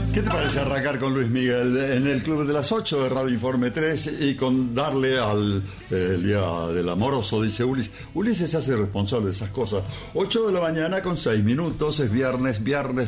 ¿Qué te parece arrancar con Luis Miguel en el Club de las 8 de Radio Informe 3 y con darle al Día del Amoroso? Dice Ulises. Ulises se hace responsable de esas cosas. 8 de la mañana con 6 minutos, es viernes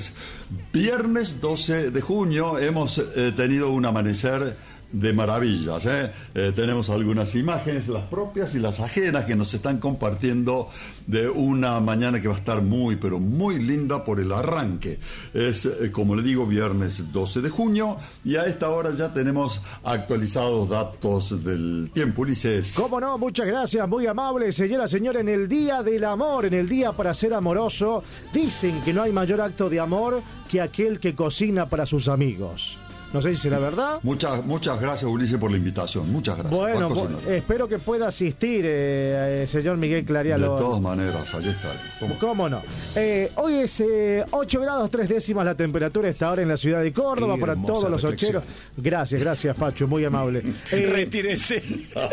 12 de junio. Hemos tenido un amanecer de maravillas, tenemos algunas imágenes, las propias y las ajenas, que nos están compartiendo de una mañana que va a estar muy, pero muy linda por el arranque. Es, como le digo, viernes 12 de junio y a esta hora ya tenemos actualizados datos del tiempo. Ulises. ¿Cómo no? Muchas gracias, muy amable, señora. En el Día del Amor, en el día para ser amoroso, dicen que no hay mayor acto de amor que aquel que cocina para sus amigos. No sé si será verdad. Muchas gracias, Ulises, por la invitación. Muchas gracias. Bueno, espero que pueda asistir, señor Miguel Clarialo. De todas maneras, allí está. ¿Cómo no? Hoy es 8 grados 3 décimas la temperatura esta hora en la ciudad de Córdoba. Para todos los ocheros. Gracias, Pacho, muy amable. Retírese.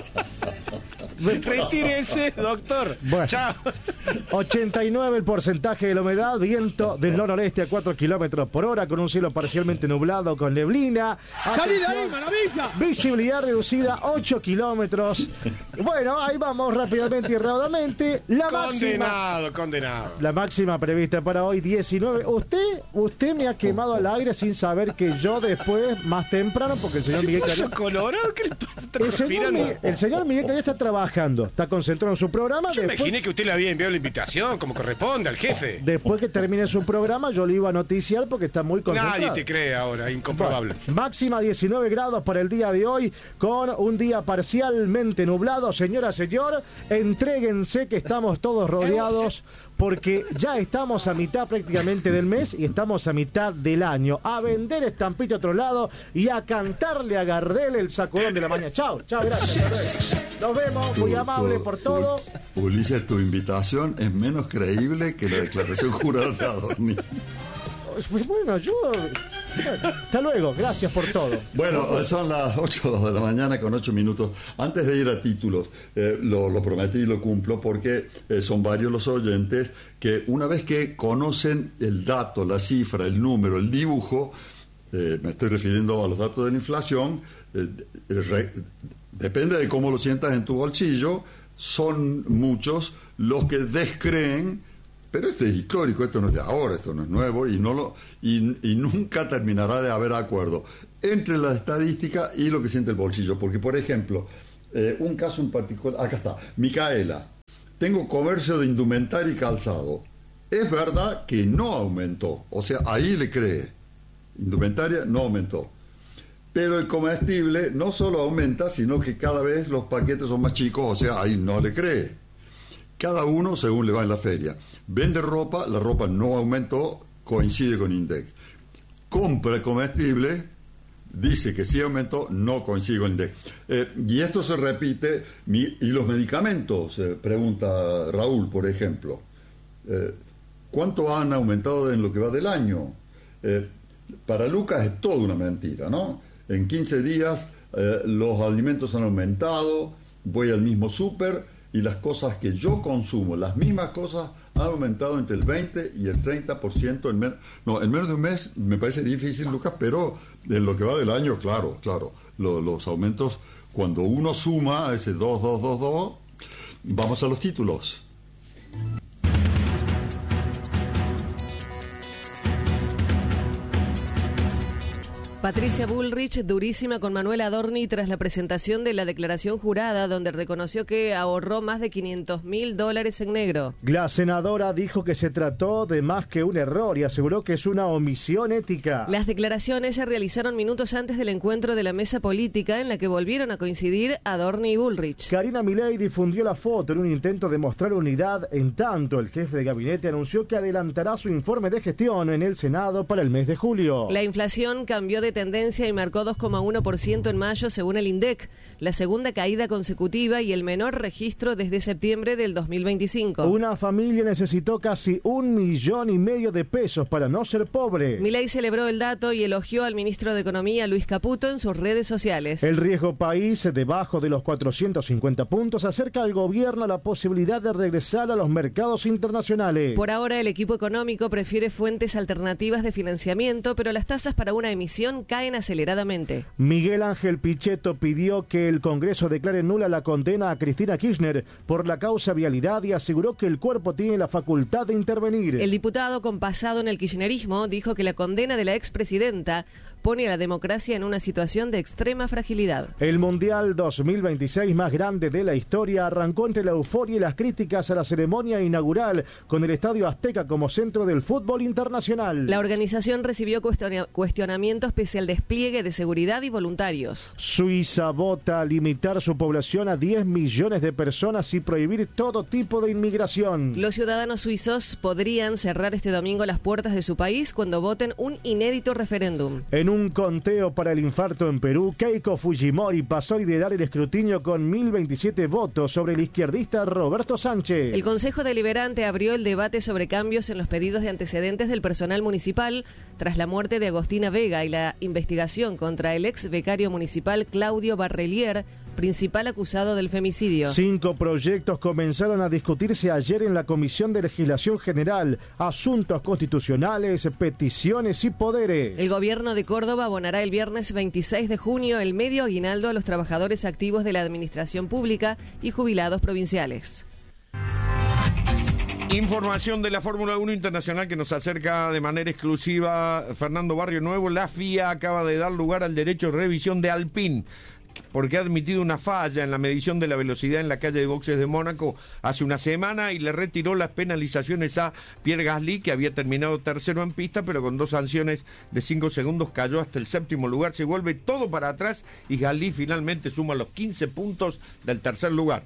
Retírese, doctor. Bueno, chao. 89 el porcentaje de la humedad, viento del noroeste a 4 kilómetros por hora, con un cielo parcialmente nublado con neblina. ¡Salí de ahí, maravilla! Visibilidad reducida 8 kilómetros. Bueno, ahí vamos rápidamente y raudamente. Condenado. La máxima prevista para hoy, 19. Usted me ha quemado al aire sin saber que yo después, más temprano, porque el señor Miguel Clariano... colorado? ¿Qué le pasa? ¿Está el señor Miguel Clariano está trabajando, está concentrado en su programa. Yo imaginé que usted le había enviado la invitación, como corresponde, al jefe. Después que termine su programa, yo le iba a noticiar porque está muy concentrado. Nadie te cree ahora, incomprobable. Bueno, máxima 19 grados para el día de hoy, con un día parcialmente nublado. Señor, entréguense que estamos todos rodeados, porque ya estamos a mitad prácticamente del mes y estamos a mitad del año. A vender estampita a otro lado y a cantarle a Gardel el sacudón de la mañana. Chao, gracias. Nos vemos, muy amable por todo. Ulises, tu invitación es menos creíble que la declaración jurada de Adorni. Bueno, hasta luego, gracias por todo. Bueno, son las 8 de la mañana con 8 minutos. Antes de ir a títulos, lo prometí y lo cumplo, porque son varios los oyentes que una vez que conocen el dato, la cifra, el número, el dibujo, me estoy refiriendo a los datos de la inflación, depende de cómo lo sientas en tu bolsillo, son muchos los que descreen. Pero esto es histórico, esto no es de ahora, esto no es nuevo y nunca terminará de haber acuerdo entre la estadística y lo que siente el bolsillo. Porque, por ejemplo, un caso en particular, acá está, Micaela, tengo comercio de indumentaria y calzado. Es verdad que no aumentó, o sea, ahí le cree, indumentaria no aumentó. Pero el comestible no solo aumenta, sino que cada vez los paquetes son más chicos, o sea, ahí no le cree. Cada uno según le va en la feria. Vende ropa, la ropa no aumentó, coincide con Index. Compra comestible, dice que sí aumentó, no coincide con Index. Y esto se repite. ¿Y los medicamentos? Pregunta Raúl, por ejemplo. ¿Cuánto han aumentado en lo que va del año? Para Lucas es toda una mentira, ¿no? En 15 días los alimentos han aumentado, voy al mismo súper, y las cosas que yo consumo, las mismas cosas, han aumentado entre el 20 y el 30% en menos de un mes. Me parece difícil, Lucas, pero en lo que va del año, claro, los aumentos, cuando uno suma ese 2. Vamos a los títulos. Patricia Bullrich, durísima con Manuel Adorni tras la presentación de la declaración jurada, donde reconoció que ahorró más de $500.000 en negro. La senadora dijo que se trató de más que un error y aseguró que es una omisión ética. Las declaraciones se realizaron minutos antes del encuentro de la mesa política, en la que volvieron a coincidir Adorni y Bullrich. Karina Milei difundió la foto en un intento de mostrar unidad. En tanto, el jefe de gabinete anunció que adelantará su informe de gestión en el Senado para el mes de julio. La inflación cambió de de tendencia y marcó 2,1% en mayo según el INDEC, la segunda caída consecutiva y el menor registro desde septiembre del 2025. Una familia necesitó casi 1,5 millones de pesos para no ser pobre. Milei celebró el dato y elogió al ministro de Economía, Luis Caputo, en sus redes sociales. El riesgo país, debajo de los 450 puntos, acerca al gobierno a la posibilidad de regresar a los mercados internacionales. Por ahora, el equipo económico prefiere fuentes alternativas de financiamiento, pero las tasas para una emisión caen aceleradamente. Miguel Ángel Pichetto pidió que el Congreso declare nula la condena a Cristina Kirchner por la causa vialidad y aseguró que el cuerpo tiene la facultad de intervenir. El diputado, con pasado en el kirchnerismo, dijo que la condena de la expresidenta pone a la democracia en una situación de extrema fragilidad. El Mundial 2026 más grande de la historia arrancó entre la euforia y las críticas a la ceremonia inaugural, con el Estadio Azteca como centro del fútbol internacional. La organización recibió cuestionamientos pese al despliegue de seguridad y voluntarios. Suiza vota limitar su población a 10 millones de personas y prohibir todo tipo de inmigración. Los ciudadanos suizos podrían cerrar este domingo las puertas de su país cuando voten un inédito referéndum. En un conteo para el infarto en Perú, Keiko Fujimori pasó a liderar el escrutinio con 1.027 votos sobre el izquierdista Roberto Sánchez. El Consejo Deliberante abrió el debate sobre cambios en los pedidos de antecedentes del personal municipal tras la muerte de Agostina Vega y la investigación contra el ex becario municipal Claudio Barrelier, principal acusado del femicidio. 5 proyectos comenzaron a discutirse ayer en la Comisión de Legislación General, asuntos constitucionales, peticiones y poderes. El gobierno de Córdoba abonará el viernes 26 de junio el medio aguinaldo a los trabajadores activos de la administración pública y jubilados provinciales. Información de la Fórmula 1 Internacional que nos acerca de manera exclusiva Fernando Barrio Nuevo. La FIA acaba de dar lugar al derecho de revisión de Alpine, porque ha admitido una falla en la medición de la velocidad en la calle de boxes de Mónaco hace una semana y le retiró las penalizaciones a Pierre Gasly, que había terminado tercero en pista, pero con 2 sanciones de 5 segundos cayó hasta el 7º lugar. Se vuelve todo para atrás y Gasly finalmente suma los 15 puntos del tercer lugar.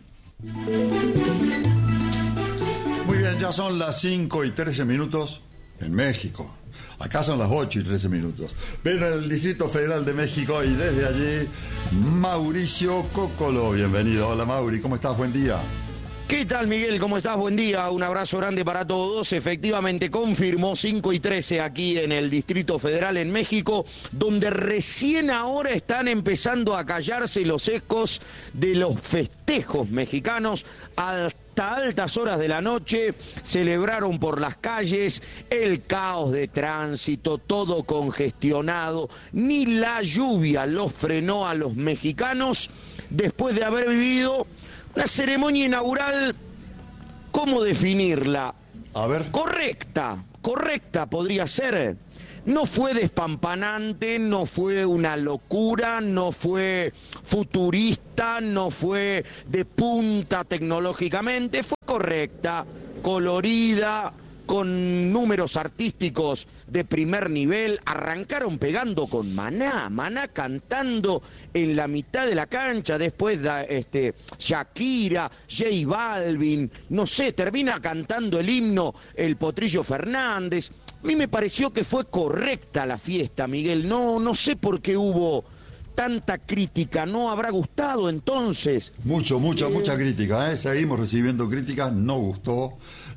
Muy bien, ya son las 5:13 en México. Acá son las 8:13. Ven el Distrito Federal de México y desde allí, Mauricio Cocolo. Bienvenido. Hola, Mauri. ¿Cómo estás? Buen día. ¿Qué tal, Miguel? ¿Cómo estás? Buen día. Un abrazo grande para todos. Efectivamente, confirmó 5:13 aquí en el Distrito Federal en México, donde recién ahora están empezando a callarse los ecos de los festejos mexicanos. Hasta altas horas de la noche celebraron por las calles, el caos de tránsito, todo congestionado. Ni la lluvia los frenó a los mexicanos después de haber vivido una ceremonia inaugural. ¿Cómo definirla? A ver. Correcta podría ser. No fue despampanante, no fue una locura, no fue futurista, no fue de punta tecnológicamente, fue correcta, colorida, con números artísticos de primer nivel. Arrancaron pegando con Maná cantando en la mitad de la cancha, después Shakira, J Balvin, no sé, termina cantando el himno el Potrillo Fernández. A mí me pareció que fue correcta la fiesta, Miguel. No sé por qué hubo tanta crítica. ¿No habrá gustado entonces? Mucha crítica, ¿eh? Seguimos recibiendo críticas, no gustó.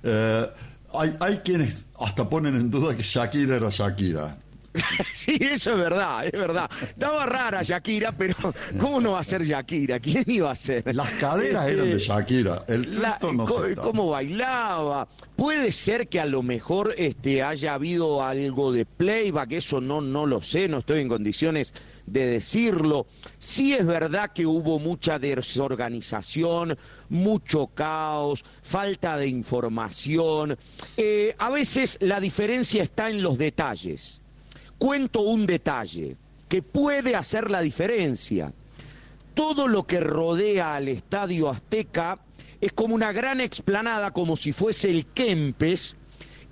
Hay quienes hasta ponen en duda que Shakira era Shakira. Sí, eso es verdad. Estaba rara Shakira, pero ¿cómo no va a ser Shakira? ¿Quién iba a ser? Las caderas eran de Shakira, el resto no sé. ¿Cómo bailaba? Puede ser que a lo mejor haya habido algo de playback, eso no lo sé, no estoy en condiciones de decirlo. Sí es verdad que hubo mucha desorganización, mucho caos, falta de información. A veces la diferencia está en los detalles. Cuento un detalle que puede hacer la diferencia. Todo lo que rodea al Estadio Azteca es como una gran explanada, como si fuese el Kempes,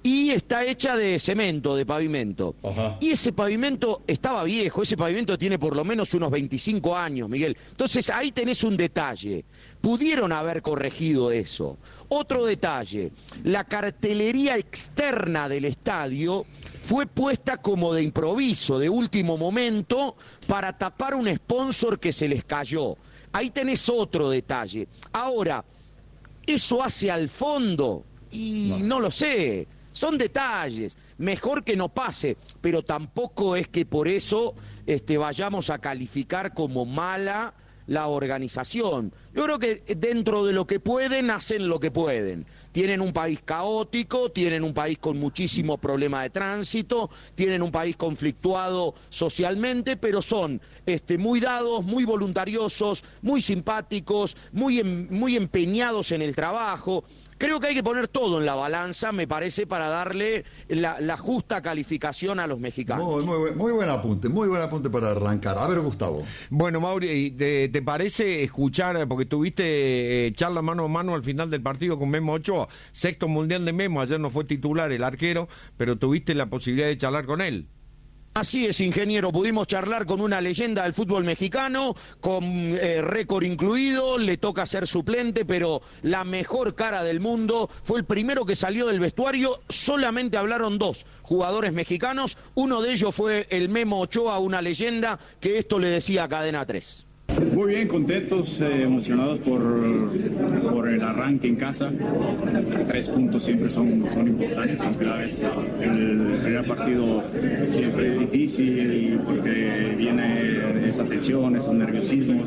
y está hecha de cemento, de pavimento. Ajá. Y ese pavimento estaba viejo, ese pavimento tiene por lo menos unos 25 años, Miguel. Entonces ahí tenés un detalle. Pudieron haber corregido eso. Otro detalle, la cartelería externa del estadio fue puesta como de improviso, de último momento, para tapar un sponsor que se les cayó. Ahí tenés otro detalle. Ahora, ¿eso hace al fondo? Y no lo sé. Son detalles. Mejor que no pase, pero tampoco es que por eso vayamos a calificar como mala la organización. Yo creo que dentro de lo que pueden, hacen lo que pueden. Tienen un país caótico, tienen un país con muchísimos problemas de tránsito, tienen un país conflictuado socialmente, pero son muy dados, muy voluntariosos, muy simpáticos, muy empeñados en el trabajo. Creo que hay que poner todo en la balanza, me parece, para darle la justa calificación a los mexicanos. Muy buen apunte para arrancar. A ver, Gustavo. Bueno, Mauri, ¿te parece escuchar, porque tuviste charla mano a mano al final del partido con Memo Ochoa, sexto mundial de Memo, ayer no fue titular el arquero, pero tuviste la posibilidad de charlar con él? Así es, ingeniero, pudimos charlar con una leyenda del fútbol mexicano, con récord incluido, le toca ser suplente, pero la mejor cara del mundo, fue el primero que salió del vestuario, solamente hablaron dos jugadores mexicanos, uno de ellos fue el Memo Ochoa, una leyenda, que esto le decía a Cadena 3. Muy bien, contentos, emocionados por el arranque en casa. 3 puntos siempre son importantes, aunque el primer partido siempre es difícil porque viene esa tensión, esos nerviosismos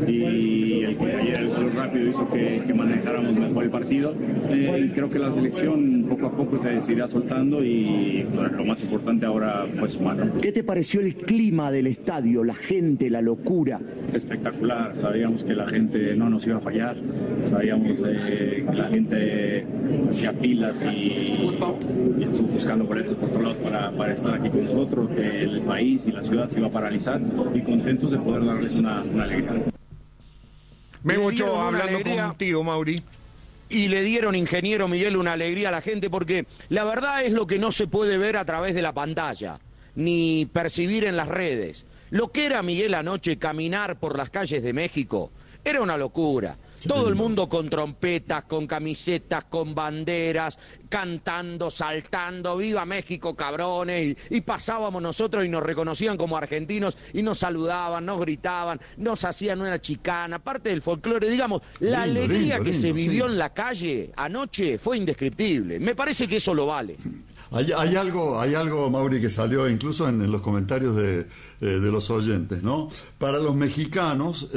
y ayer el gol rápido hizo que manejáramos mejor el partido. Creo que la selección poco a poco se irá soltando y lo más importante ahora fue sumar. ¿Qué te pareció el clima del estadio, la gente, la locura? Espectacular, sabíamos que la gente no nos iba a fallar, sabíamos que la gente hacía filas y estuvo buscando boletos por todos lados para estar aquí con nosotros, que el país y la ciudad se iba a paralizar y contentos de poder darles una alegría. Memo Ochoa hablando contigo, Mauri. Y le dieron, ingeniero Miguel, una alegría a la gente porque la verdad es lo que no se puede ver a través de la pantalla, ni percibir en las redes. Lo que era, Miguel, anoche caminar por las calles de México era una locura. Todo el mundo con trompetas, con camisetas, con banderas, cantando, saltando, ¡viva México, cabrones! Y pasábamos nosotros y nos reconocían como argentinos y nos saludaban, nos gritaban, nos hacían una chicana, parte del folclore. Digamos, la alegría que se vivió en la calle anoche fue indescriptible. Me parece que eso lo vale. Hay algo, Mauri, que salió incluso en los comentarios de los oyentes, ¿no? Para los mexicanos,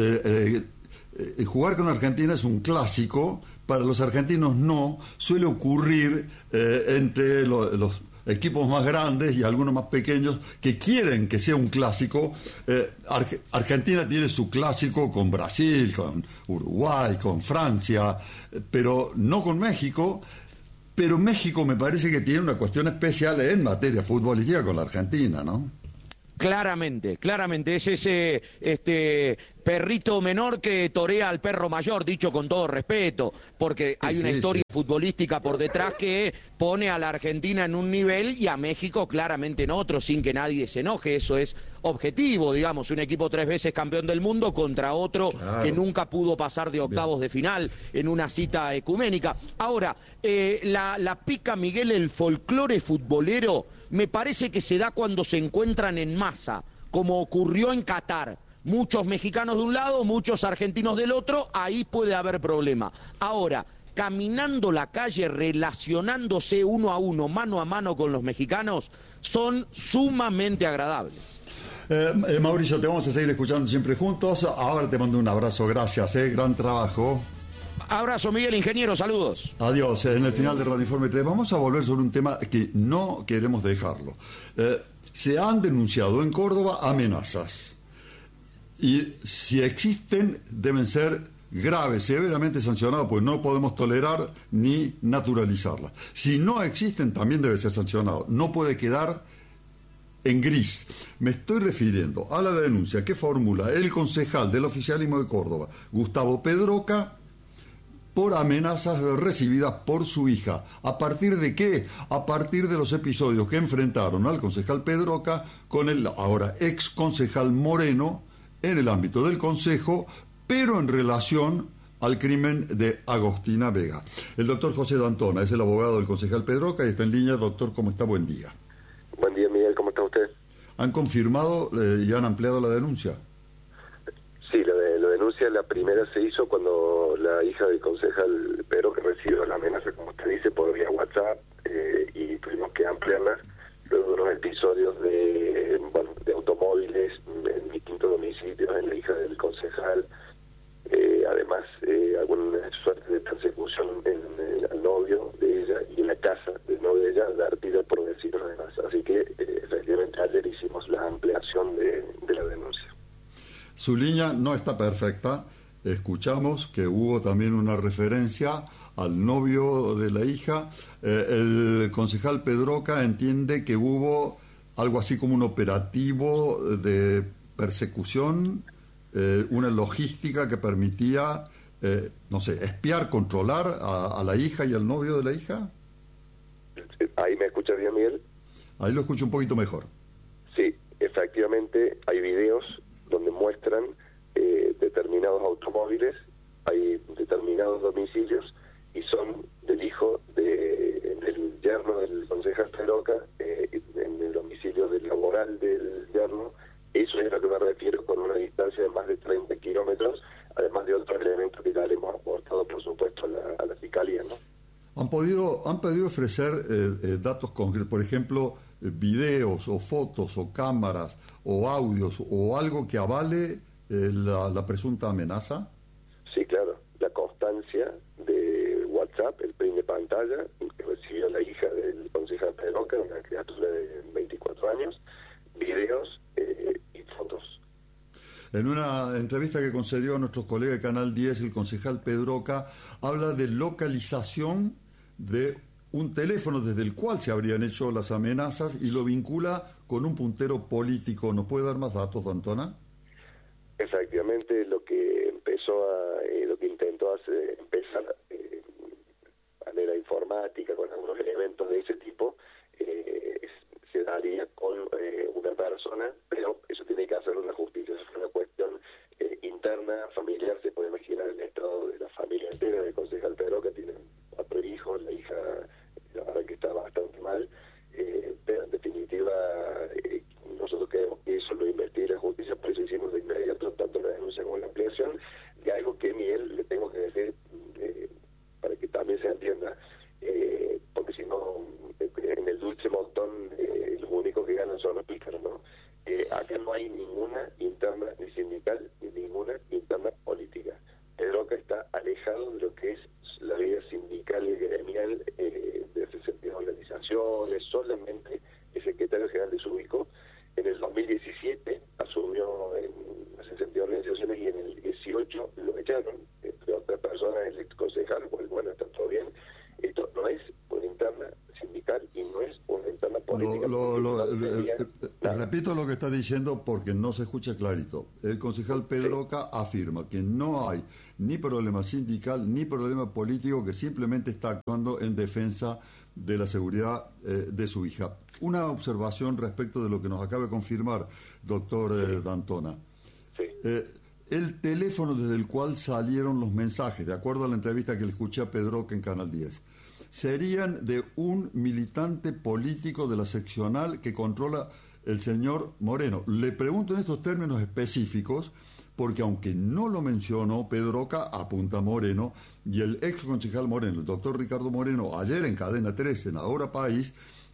jugar con Argentina es un clásico, para los argentinos no, suele ocurrir entre los equipos más grandes y algunos más pequeños que quieren que sea un clásico. Argentina tiene su clásico con Brasil, con Uruguay, con Francia, pero no con México. Pero México me parece que tiene una cuestión especial en materia futbolística con la Argentina, ¿no? Claramente, es ese perrito menor que torea al perro mayor, dicho con todo respeto, porque hay una historia futbolística por detrás que pone a la Argentina en un nivel y a México claramente en otro, sin que nadie se enoje. Eso es objetivo, digamos, un equipo 3 veces campeón del mundo contra otro que nunca pudo pasar de octavos de final en una cita ecuménica. Ahora, la pica, Miguel, el folclore futbolero, me parece que se da cuando se encuentran en masa, como ocurrió en Qatar. Muchos mexicanos de un lado, muchos argentinos del otro, ahí puede haber problema. Ahora, caminando la calle, relacionándose uno a uno, mano a mano con los mexicanos, son sumamente agradables. Mauricio, te vamos a seguir escuchando siempre juntos. Ahora te mando un abrazo, gracias, gran trabajo. Abrazo, Miguel, ingeniero, saludos. Adiós. En el final de Radio Informe 3 vamos a volver sobre un tema que no queremos dejarlo. Se han denunciado en Córdoba amenazas y si existen deben ser graves, severamente sancionadas, pues no podemos tolerar ni naturalizarlas. Si no existen también debe ser sancionado, no puede quedar en gris. Me estoy refiriendo a la denuncia que formula el concejal del oficialismo de Córdoba, Gustavo Pedroca, por amenazas recibidas por su hija. ¿A partir de qué? A partir de los episodios que enfrentaron al concejal Pedroca con el ahora ex concejal Moreno en el ámbito del consejo, pero en relación al crimen de Agostina Vega. El doctor José D'Antona es el abogado del concejal Pedroca y está en línea. Doctor, ¿cómo está? Buen día. Buen día, Miguel, ¿cómo está usted? ¿Han confirmado y han ampliado la denuncia? Sí, la denuncia, la primera se hizo cuando la hija del concejal Pedroca recibió la amenaza, como usted dice, por vía WhatsApp, y tuvimos que ampliarla luego de unos episodios de automóviles en distintos domicilios en la hija del concejal. Además, alguna suerte de persecución al novio de ella y en la casa del novio de ella, advertida por vecinos además. Así que, efectivamente, ayer hicimos la ampliación de la denuncia. Su línea no está perfecta. Escuchamos que hubo también una referencia al novio de la hija. El concejal Pedroca entiende que hubo algo así como un operativo de persecución, una logística que permitía, espiar, controlar a la hija y al novio de la hija. ¿Ahí me escucha bien, Miguel? Ahí lo escucho un poquito mejor. Sí, efectivamente hay videos donde muestran determinados automóviles, hay determinados domicilios y son del hijo del yerno del concejal Pedroca, en el domicilio del laboral del yerno. Eso es a lo que me refiero, con una distancia de más de 30 kilómetros, además de otros elementos que ya le hemos aportado, por supuesto, a la fiscalía, ¿no? Han podido ofrecer datos concretos, por ejemplo, videos o fotos o cámaras o audios o algo que avale la presunta amenaza. Sí, claro, la constancia de WhatsApp, el print de pantalla que recibió la hija del concejal Pedroca, una criatura de 24 años, videos y fotos. En una entrevista que concedió a nuestros colegas de Canal 10, el concejal Pedroca habla de localización de un teléfono desde el cual se habrían hecho las amenazas y lo vincula con un puntero político. ¿Nos puede dar más datos, D'Antona? Efectivamente, lo que intentó empezar de manera informática con algunos elementos de ese tipo, se daría con una persona, pero eso tiene que hacerlo la justicia. Eso fue una cuestión interna, familiar. Se puede imaginar el estado de la familia entera del concejal Pedroca, que tiene 4 hijos, la hija, la verdad que está bastante mal, pero en definitiva nosotros queremos que eso lo investigue la justicia, por eso hicimos de inmediato tanto la denuncia como la ampliación. Y algo que, Miguel, le tengo que decir para que también se entienda, porque si no, en el dulce montón los únicos que ganan son los pícaros, ¿no? Acá no hay ninguna interna ni sindical ni ninguna interna política. Pedroca está alejado de lo que es la vida sindical y gremial, de ese sentido de organizaciones. Solamente el secretario general de Subico en el 2017 asumió en ese sentido de organizaciones, y en el 18 lo echaron, entre otras personas, el ex concejal. Bueno, está todo bien. Esto no es una interna sindical y no es una interna política. Repito lo que está diciendo porque no se escucha clarito. El concejal Pedroca afirma que no hay ni problema sindical ni problema político, que simplemente está actuando en defensa de la seguridad de su hija. Una observación respecto de lo que nos acaba de confirmar, doctor D'Antona. Sí. El teléfono desde el cual salieron los mensajes, de acuerdo a la entrevista que le escuché a Pedroca en Canal 10, serían de un militante político de la seccional que controla el señor Moreno. Le pregunto en estos términos específicos porque, aunque no lo mencionó, Pedroca apunta a Moreno, y el ex concejal Moreno, el doctor Ricardo Moreno, ayer en Cadena 13, en Ahora País,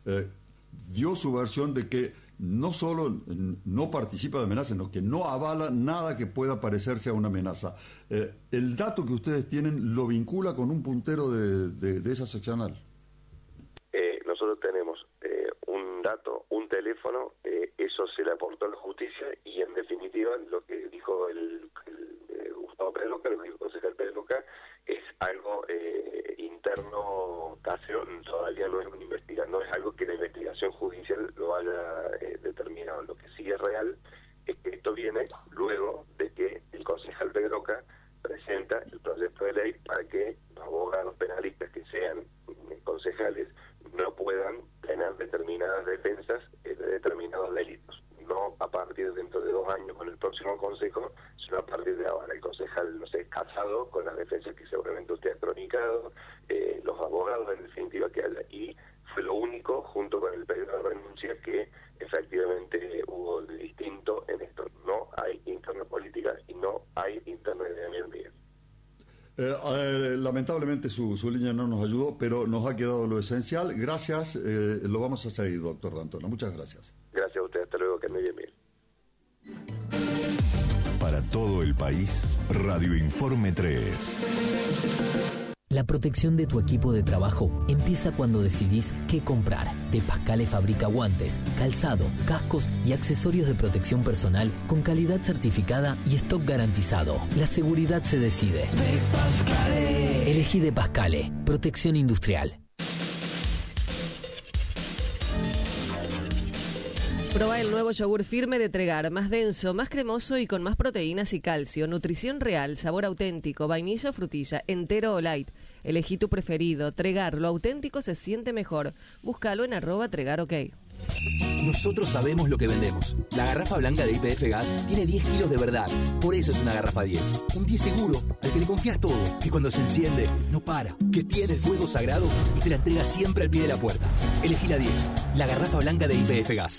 dio su versión de que no solo no participa de amenazas, sino que no avala nada que pueda parecerse a una amenaza. El dato que ustedes tienen lo vincula con un puntero de esa seccional. Nosotros tenemos un dato, un teléfono, eso se le aportó a la justicia, y en definitiva lo que dijo el Gustavo Pedroca, lo que dijo el concejal Pedroca, es algo interno, casero. Todavía no es una investigación, no es algo que la investigación judicial lo haya determinado. Lo que sí es real es que esto viene luego de que el concejal Pedroca presenta el proyecto de ley para que consejo, sino a partir de ahora. El concejal, no sé, casado con las defensas que seguramente usted ha cronicado, los abogados en definitiva que haya, y fue lo único, junto con el pedido de renuncia, que efectivamente hubo de distinto en esto. No hay interna política y no hay interna de Daniel Miguel. Lamentablemente su línea no nos ayudó, pero nos ha quedado lo esencial. Gracias, lo vamos a seguir, doctor D'Antona. Muchas gracias. Gracias a usted, hasta luego, que me bien. Para todo el país, Radio Informe 3. La protección de tu equipo de trabajo empieza cuando decidís qué comprar. De Pascale fabrica guantes, calzado, cascos y accesorios de protección personal con calidad certificada y stock garantizado. La seguridad se decide. De Pascale. Elegí De Pascale. Protección industrial. Proba el nuevo yogur firme de Tregar, más denso, más cremoso y con más proteínas y calcio. Nutrición real, sabor auténtico, vainilla o frutilla, entero o light. Elegí tu preferido. Tregar, lo auténtico se siente mejor. Búscalo en @TregarOK. Nosotros sabemos lo que vendemos. La garrafa blanca de YPF Gas tiene 10 kilos de verdad. Por eso es una garrafa 10. Un 10 seguro, al que le confías todo. Que cuando se enciende, no para. Que tiene el fuego sagrado y te la entrega siempre al pie de la puerta. Elegí la 10. La garrafa blanca de YPF Gas.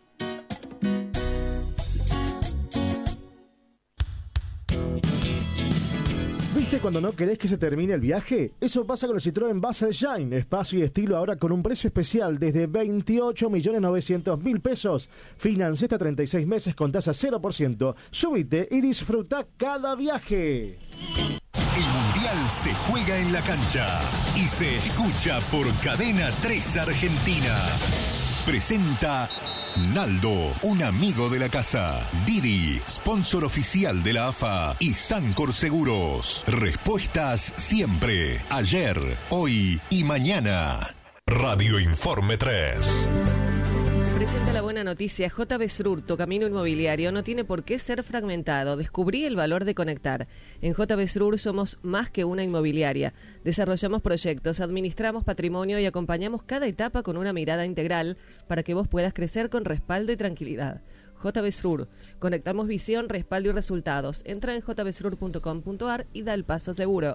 ¿Viste cuando no querés que se termine el viaje? Eso pasa con el Citroën Basel Shine, espacio y estilo ahora con un precio especial desde 28.900.000 pesos. Financia hasta 36 meses con tasa 0%. Súbite y disfruta cada viaje. El Mundial se juega en la cancha y se escucha por Cadena 3 Argentina. Presenta Naldo, un amigo de la casa. Didi, sponsor oficial de la AFA. Y Sancor Seguros. Respuestas siempre, ayer, hoy y mañana. Radio Informe 3. Presenta la buena noticia. JB Srur, tu camino inmobiliario no tiene por qué ser fragmentado. Descubrí el valor de conectar. En JB Srur somos más que una inmobiliaria. Desarrollamos proyectos, administramos patrimonio y acompañamos cada etapa con una mirada integral para que vos puedas crecer con respaldo y tranquilidad. JB Srur. Conectamos visión, respaldo y resultados. Entra en jbsrur.com.ar y da el paso seguro.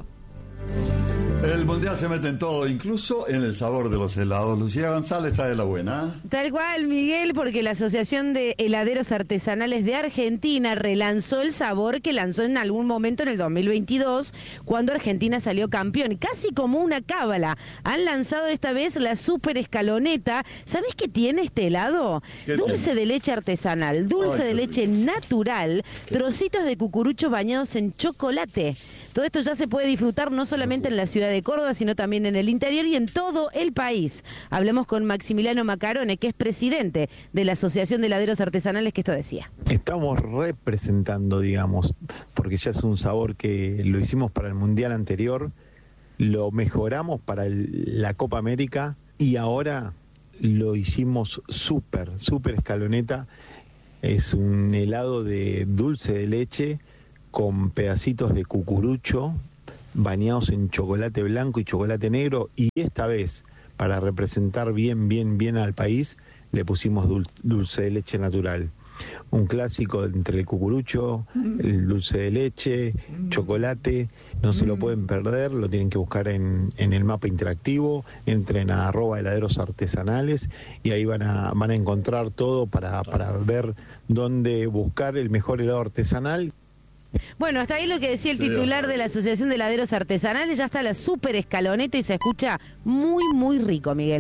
El Mundial se mete en todo, incluso en el sabor de los helados. Lucía González trae la buena. Tal cual, Miguel, porque la Asociación de Heladeros Artesanales de Argentina relanzó el sabor que lanzó en algún momento en el 2022, cuando Argentina salió campeón. Casi como una cábala. Han lanzado esta vez la super escaloneta. ¿Sabés qué tiene este helado? Dulce de leche artesanal, dulce de leche natural, trocitos de cucurucho bañados en chocolate. Todo esto ya se puede disfrutar no solamente en la ciudad de Córdoba, sino también en el interior y en todo el país. Hablamos con Maximiliano Macarone, que es presidente de la Asociación de Heladeros Artesanales, que esto decía. Estamos representando, digamos, porque ya es un sabor que lo hicimos para el Mundial anterior, lo mejoramos para la Copa América y ahora lo hicimos súper escaloneta. Es un helado de dulce de leche con pedacitos de cucurucho bañados en chocolate blanco y chocolate negro, y esta vez, para representar bien al país, le pusimos dulce de leche natural. Un clásico entre el cucurucho, el dulce de leche, chocolate. No se lo pueden perder, lo tienen que buscar en el mapa interactivo. Entren a @heladeros artesanales y ahí van a encontrar todo para ver dónde buscar el mejor helado artesanal. Bueno, hasta ahí lo que decía el titular de la Asociación de Heladeros Artesanales. Ya está la super escaloneta y se escucha muy rico, Miguel.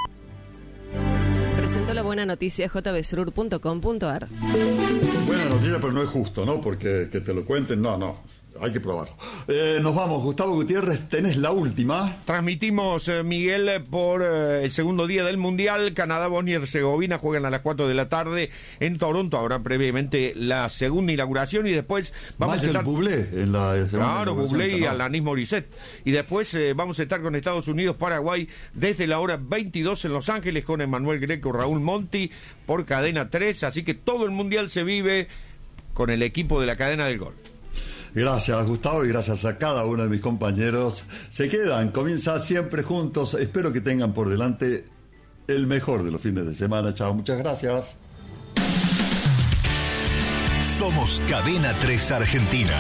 Presentó la buena noticia jbsrur.com.ar. Buena noticia, pero no es justo, ¿no? Porque que te lo cuenten, no. Hay que probarlo. Nos vamos, Gustavo Gutiérrez, tenés la última. Transmitimos, Miguel, por el segundo día del Mundial. Canadá, Bosnia y Herzegovina juegan a las 4 de la tarde en Toronto. Habrá previamente la segunda inauguración y después vamos a estar... Bublé en la segunda. Claro, Bublé y Alanis Morissette. Y después vamos a estar con Estados Unidos, Paraguay, desde la hora 22 en Los Ángeles con Emanuel Greco, Raúl Monti, por Cadena 3. Así que todo el Mundial se vive con el equipo de la Cadena del Gol. Gracias, Gustavo, y gracias a cada uno de mis compañeros. Se quedan, comienza siempre juntos. Espero que tengan por delante el mejor de los fines de semana. Chao, muchas gracias. Somos Cadena 3 Argentina.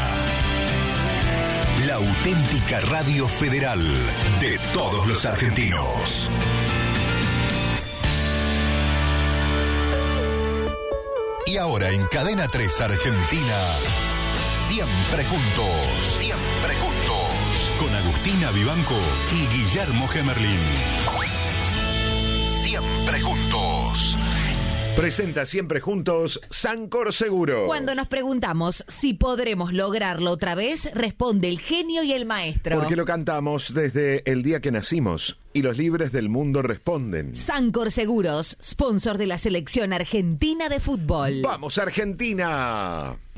La auténtica radio federal de todos los argentinos. Y ahora en Cadena 3 Argentina, siempre juntos. Siempre juntos. Con Agustina Vivanco y Guillermo Gemerlin. Siempre juntos. Presenta Siempre Juntos Sancor Seguro. Cuando nos preguntamos si podremos lograrlo otra vez, responde el genio y el maestro. Porque lo cantamos desde el día que nacimos y los libres del mundo responden. Sancor Seguros, sponsor de la selección argentina de fútbol. ¡Vamos, Argentina!